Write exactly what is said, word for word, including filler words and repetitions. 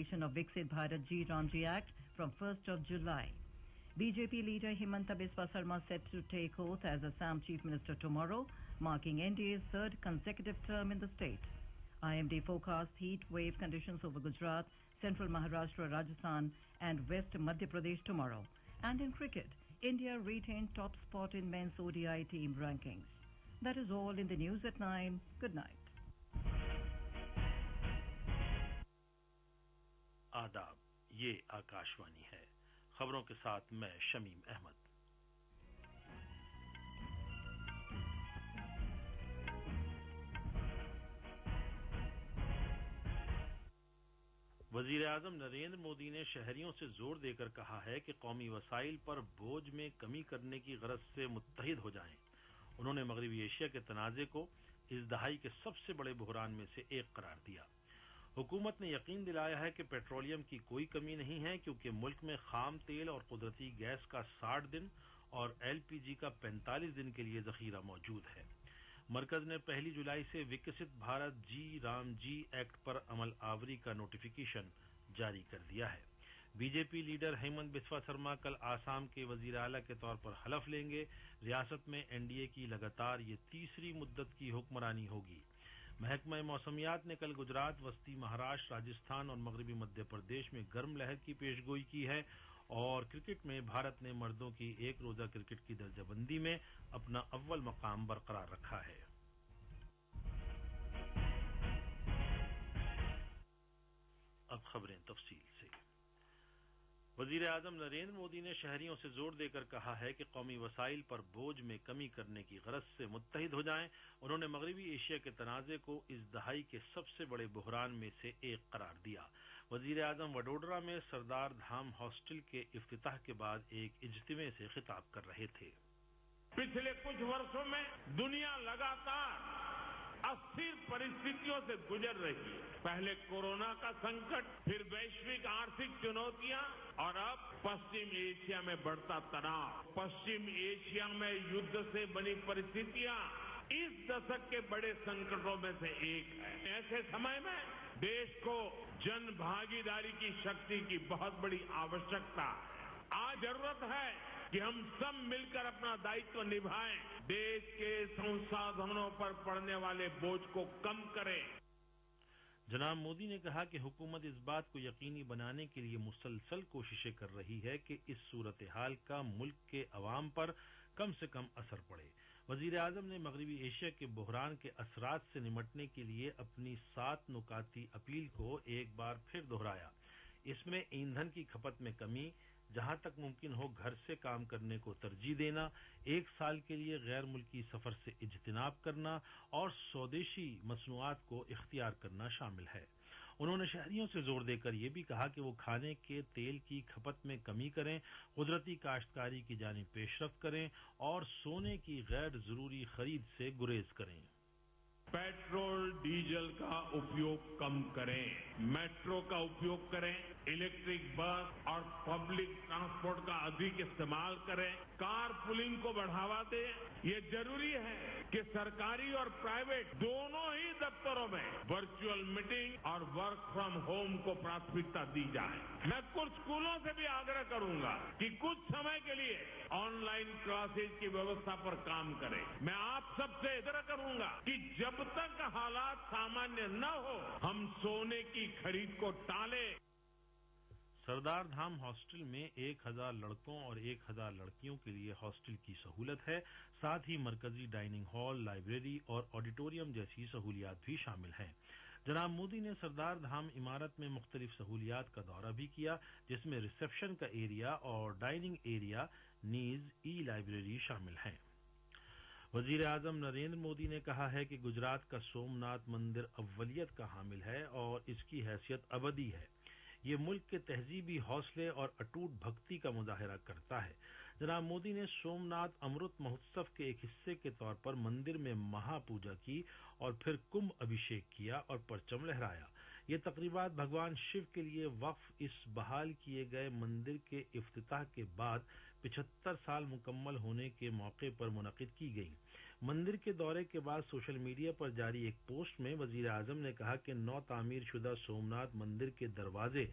implementation of Viksit Bharat Ji Ramji Act from first of July. B J P leader Himanta Biswa Sarma set to take oath as Assam Chief Minister tomorrow, marking N D A's third consecutive term in the state. I M D forecast heat wave conditions over Gujarat, central Maharashtra, Rajasthan and West Madhya Pradesh tomorrow. And in cricket, India retained top spot in men's O D I team rankings. That is all in the news at nine. Good night. आदाब, ये आकाशवाणी है। खबरों के साथ मैं शमीम अहमद। वजीर आजम नरेंद्र मोदी ने शहरियों से जोर देकर कहा है कि कौमी वसाइल पर बोझ में कमी करने की गरज से मुत्तहिद हो जाएं। उन्होंने मगरबी एशिया के तनाज़े को इस दहाई के सबसे बड़े बुहरान में से एक करार दिया। हुकूमत ने यकीन दिलाया है कि पेट्रोलियम की कोई कमी नहीं है, क्योंकि मुल्क में खाम तेल और कुदरती गैस का साठ दिन और एलपीजी का पैंतालीस दिन के लिए जखीरा मौजूद है। मरकज ने पहली जुलाई से विकसित भारत जी राम जी एक्ट पर अमल आवरी का नोटिफिकेशन जारी कर दिया है। बीजेपी लीडर हेमंत बिस्वा शर्मा कल आसाम के वजीर आला के तौर पर हलफ लेंगे। रियासत में एनडीए की लगातार ये तीसरी मुद्दत की हुक्मरानी होगी। महकमा मौसमियात ने कल गुजरात, वस्ती महाराष्ट्र, राजस्थान और मगरबी मध्य प्रदेश में गर्म लहर की पेशगोई की है और क्रिकेट में भारत ने मर्दों की एक रोजा क्रिकेट की दर्जाबंदी में अपना अव्वल मकाम बरकरार रखा है। अब खबरें तफसील से। वजीर आजम नरेंद्र मोदी ने शहरियों से जोर देकर कहा है कि कौमी वसाइल पर बोझ में कमी करने की गरज से मुत्तहिद हो जाएं। उन्होंने मगरबी एशिया के तनाज़े को इस दहाई के सबसे बड़े बुहरान में से एक करार दिया। वजीर आजम वडोदरा में सरदार धाम हॉस्टल के इफ्तिताह के बाद एक इज्तिमे से खिताब कर रहे थे। पिछले कुछ वर्षों में दुनिया लगातार अस्थिर परिस्थितियों से गुजर रही है। पहले कोरोना का संकट, फिर वैश्विक आर्थिक चुनौतियां और अब पश्चिम एशिया में बढ़ता तनाव। पश्चिम एशिया में युद्ध से बनी परिस्थितियां इस दशक के बड़े संकटों में से एक है। ऐसे समय में देश को जन भागीदारी की शक्ति की बहुत बड़ी आवश्यकता है। आज जरूरत है कि हम सब मिलकर अपना दायित्व निभाएं, देश के संसाधनों पर पड़ने वाले बोझ को कम करें। जनाब मोदी ने कहा कि हुकूमत इस बात को यकीनी बनाने के लिए मुसलसल कोशिशें कर रही है कि इस सूरत हाल का मुल्क के अवाम पर कम से कम असर पड़े। वजीर आजम ने मगरबी एशिया के बहरान के असरात से निमटने के लिए अपनी सात नुकाती अपील को एक बार फिर दोहराया। इसमें ईंधन की खपत में कमी, जहां तक मुमकिन हो घर से काम करने को तरजीह देना, एक साल के लिए गैर मुल्की सफर से इज्तिनाब करना और स्वदेशी मसनूआत को इख्तियार करना शामिल है। उन्होंने शहरियों से जोर देकर यह भी कहा कि वो खाने के तेल की खपत में कमी करें, कुदरती काश्तकारी की जानिब पेशरफ्त करें और सोने की गैर जरूरी खरीद से गुरेज करें। पेट्रोल डीजल का उपयोग कम करें, मेट्रो का उपयोग करें, इलेक्ट्रिक बस और पब्लिक ट्रांसपोर्ट का अधिक इस्तेमाल करें, कार पुलिंग को बढ़ावा दें। ये जरूरी है कि सरकारी और प्राइवेट दोनों ही दफ्तरों में वर्चुअल मीटिंग और वर्क फ्रॉम होम को प्राथमिकता दी जाए। मैं कुछ स्कूलों से भी आग्रह करूंगा कि कुछ समय के लिए ऑनलाइन क्लासेज की व्यवस्था पर काम करें। मैं आप सबसे आग्रह करूंगा कि जब जब तक हालात सामान्य न हो, हम सोने की खरीद को टालें। सरदार धाम हॉस्टल में एक हजार लड़कों और एक हजार लड़कियों के लिए हॉस्टल की सहूलत है। साथ ही मरकजी डाइनिंग हॉल, लाइब्रेरी और ऑडिटोरियम जैसी सहूलियात भी शामिल हैं। जनाब मोदी ने सरदार धाम इमारत में मुख्तलिफ सहूलियात का दौरा भी किया, जिसमें रिसेप्शन का एरिया और डाइनिंग एरिया नीज ई लाइब्रेरी शामिल हैं। वजीर आजम नरेंद्र मोदी ने कहा है कि गुजरात का सोमनाथ मंदिर अव्वलियत का हामिल है और इसकी हैसियत अबदी है। ये मुल्क के तहजीबी हौसले और अटूट भक्ति का मुजाहिरा करता है। जनाब मोदी ने सोमनाथ अमृत महोत्सव के एक हिस्से के तौर पर मंदिर में महापूजा की और फिर कुंभ अभिषेक किया और परचम लहराया। ये तकरीबात भगवान शिव के लिए वक्फ इस बहाल किए गए मंदिर के इफ्तिताह के बाद पिछहत्तर साल मुकम्मल होने के मौके पर मुनक़िद की गई। मंदिर के दौरे के बाद सोशल मीडिया पर जारी एक पोस्ट में वजीर आजम ने कहा कि नौ तामीर शुदा सोमनाथ मंदिर के दरवाजे